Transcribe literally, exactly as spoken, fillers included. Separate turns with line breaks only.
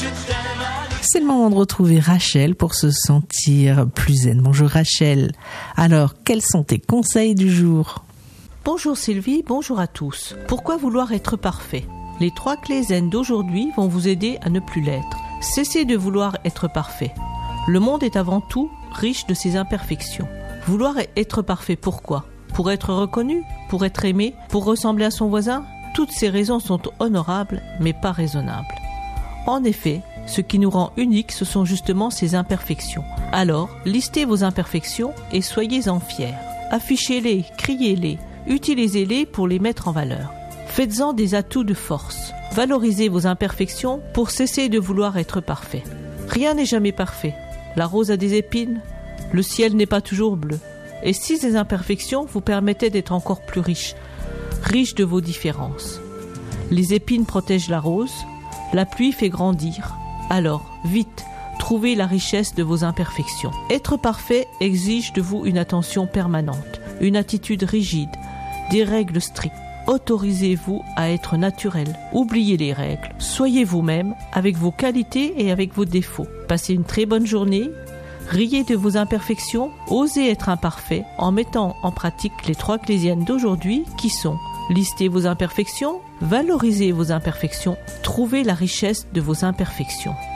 C'est le moment de retrouver Rachel pour se sentir plus zen. Bonjour Rachel. Alors, quels sont tes conseils du jour ?
Bonjour Sylvie, bonjour à tous. Pourquoi vouloir être parfait ? Les trois clés zen d'aujourd'hui vont vous aider à ne plus l'être. Cessez de vouloir être parfait. Le monde est avant tout riche de ses imperfections. Vouloir être parfait, pourquoi ? Pour être reconnu ? Pour être aimé ? Pour ressembler à son voisin ? Toutes ces raisons sont honorables, mais pas raisonnables. En effet, ce qui nous rend uniques, ce sont justement ces imperfections. Alors, listez vos imperfections et soyez-en fiers. Affichez-les, criez-les, utilisez-les pour les mettre en valeur. Faites-en des atouts de force. Valorisez vos imperfections pour cesser de vouloir être parfait. Rien n'est jamais parfait. La rose a des épines, le ciel n'est pas toujours bleu. Et si ces imperfections vous permettaient d'être encore plus riches, riches de vos différences. Les épines protègent la rose, la pluie fait grandir. Alors, vite, trouvez la richesse de vos imperfections. Être parfait exige de vous une attention permanente, une attitude rigide, des règles strictes. Autorisez-vous à être naturel. Oubliez les règles. Soyez vous-même avec vos qualités et avec vos défauts. Passez une très bonne journée. Riez de vos imperfections. Osez être imparfait en mettant en pratique les trois clés zen d'aujourd'hui qui sont: listez vos imperfections, valorisez vos imperfections, trouvez la richesse de vos imperfections.